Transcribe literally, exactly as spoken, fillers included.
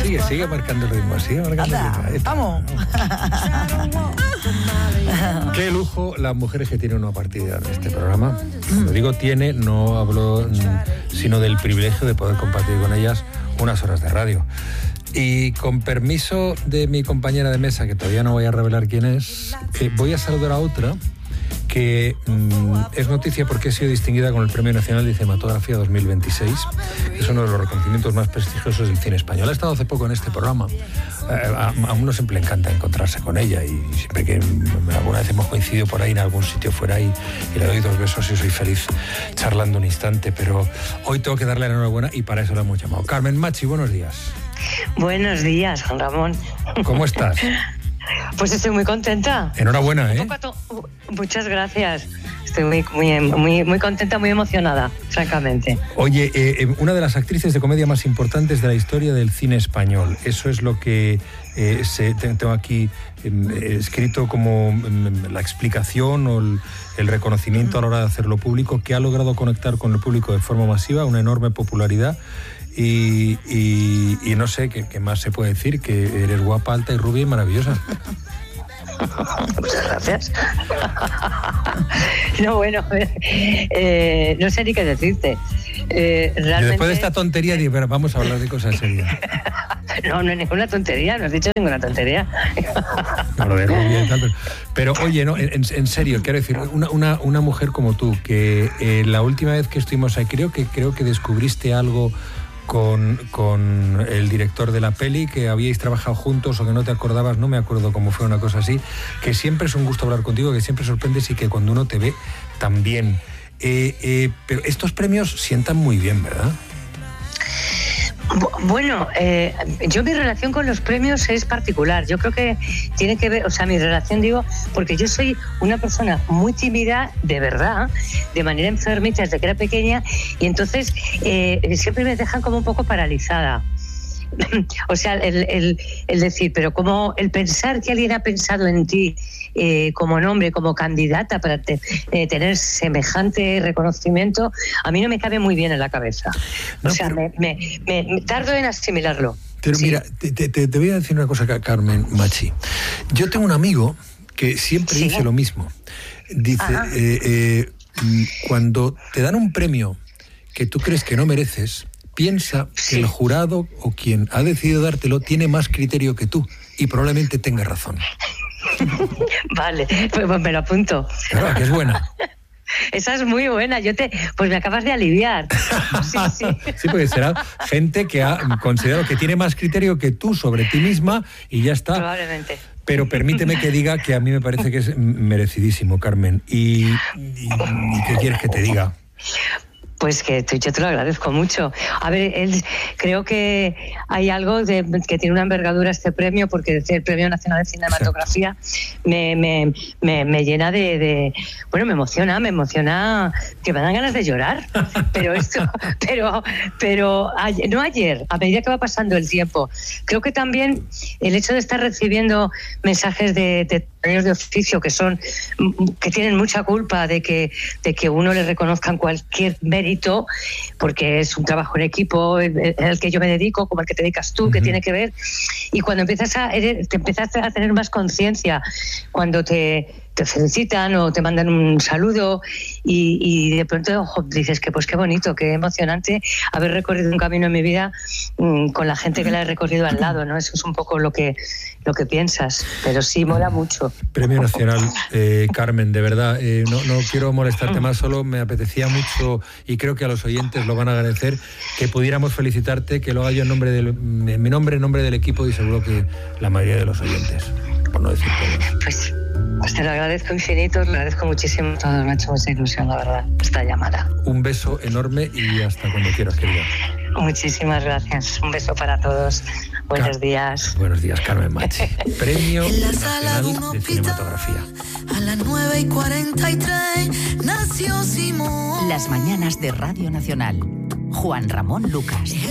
Sigue, sigue marcando el ritmo, sigue marcando Anda, el ritmo. Vamos. Qué lujo las mujeres que tienen una partida en este programa. Cuando digo tiene, no hablo mm, sino del privilegio de poder compartir con ellas unas horas de radio. Y con permiso de mi compañera de mesa, que todavía no voy a revelar quién es, eh, voy a saludar a otra que mmm, es noticia porque ha sido distinguida con el Premio Nacional de Cinematografía dos mil veintiséis. Es uno de los reconocimientos más prestigiosos del cine español. Ha estado hace poco en este programa. Eh, a, a uno siempre le encanta encontrarse con ella y siempre que mm, alguna vez hemos coincidido por ahí en algún sitio fuera y, y le doy dos besos y soy feliz charlando un instante, pero hoy tengo que darle la enhorabuena y para eso la hemos llamado. Carmen Machi, buenos días. Buenos días, Juan Ramón. ¿Cómo estás? Pues estoy muy contenta. Enhorabuena, ¿eh? To- Muchas gracias. Estoy muy, muy, muy, muy contenta, muy emocionada, francamente. Oye, eh, una de las actrices de comedia más importantes de la historia del cine español. Eso es lo que eh, se, tengo aquí eh, escrito como eh, la explicación o el, el reconocimiento a la hora de hacerlo público, que ha logrado conectar con el público de forma masiva, una enorme popularidad. Y, y, y no sé qué, qué más se puede decir, que eres guapa, alta y rubia y maravillosa. Muchas gracias. No, bueno, eh, no sé ni qué decirte. Eh, realmente... Y después de esta tontería, digo, pero vamos a hablar de cosas serias. No, no es ninguna tontería, no has dicho ninguna tontería. No, lo de rubia y tal, pero, pero oye, no, en, en serio, quiero decir, una, una, una mujer como tú, que eh, la última vez que estuvimos ahí, creo que, creo que descubriste algo Con, con el director de la peli, que habíais trabajado juntos o que no te acordabas, no me acuerdo cómo fue, una cosa así, que siempre es un gusto hablar contigo, que siempre sorprendes y que cuando uno te ve también. Eh, eh, pero estos premios sientan muy bien, ¿verdad? Bueno, eh, yo mi relación con los premios es particular. Yo creo que tiene que ver, o sea, mi relación, digo, porque yo soy una persona muy tímida, de verdad, de manera enfermiza desde que era pequeña, y entonces eh, siempre me dejan como un poco paralizada. O sea, el, el, el decir, pero como el pensar que alguien ha pensado en ti eh, como nombre, como candidata para te, eh, tener semejante reconocimiento, a mí no me cabe muy bien en la cabeza. No, o sea, pero... me, me, me, me tardo en asimilarlo. Pero sí. Mira, te, te, te voy a decir una cosa, Carmen Machi. Yo tengo un amigo que siempre ¿Sí? dice lo mismo. Dice, eh, eh, cuando te dan un premio que tú crees que no mereces, piensa sí. que el jurado o quien ha decidido dártelo tiene más criterio que tú y probablemente tenga razón. Vale, pues me lo apunto. Claro, que es buena. Esa es muy buena, yo te, pues me acabas de aliviar. Sí, sí. Sí, porque será gente que ha considerado que tiene más criterio que tú sobre ti misma y ya está. Probablemente. Pero permíteme que diga que a mí me parece que es merecidísimo, Carmen. ¿Y, y, y qué quieres que te diga? Pues que yo te lo agradezco mucho. A ver, él, creo que hay algo de, que tiene una envergadura este premio, porque el Premio Nacional de Cinematografía me, me, me, me llena de, de... Bueno, me emociona, me emociona que me dan ganas de llorar. Pero esto, pero, pero ayer, no ayer, a medida que va pasando el tiempo. Creo que también el hecho de estar recibiendo mensajes de, de premios de oficio que son, que tienen mucha culpa de que, de que uno le reconozcan cualquier mérito, porque es un trabajo en equipo en el que yo me dedico, como el que te dedicas tú, uh-huh. que tiene que ver, y cuando empiezas a, te empiezas a tener más conciencia, cuando te, te felicitan o te mandan un saludo y, y de pronto ojo, dices que pues qué bonito, qué emocionante haber recorrido un camino en mi vida mmm, con la gente que la he recorrido al lado, ¿no? Eso es un poco lo que, lo que piensas, pero sí mola mucho. Premio Nacional, eh, Carmen, de verdad, eh, no, no quiero molestarte más, solo me apetecía mucho y creo que a los oyentes lo van a agradecer que pudiéramos felicitarte, que lo haga yo en nombre del, en mi nombre, en nombre del equipo y seguro que la mayoría de los oyentes, por no decir todos. Pues, pues te lo agradezco infinito, lo agradezco muchísimo, todo me ha hecho mucha ilusión, la verdad, esta llamada. Un beso enorme y hasta cuando quieras, querida. Muchísimas gracias, un beso para todos. Buenos Car- días. Buenos días, Carmen Machi. Premio Nacional de Cinematografía. A las nueve y cuarenta y tres nació Simón. Las mañanas de Radio Nacional. Juan Ramón Lucas.